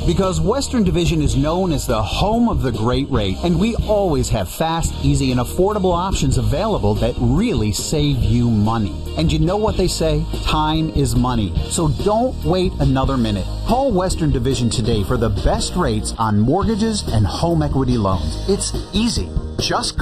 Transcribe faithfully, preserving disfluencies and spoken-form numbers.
Because Western Division is known as the home of the great rate, and we always have fast, easy, and affordable options available that really save you money. And you know what they say? Time is money. So don't wait another minute. Call Western Division today for the best rates on mortgages and home equity loans. It's easy. Just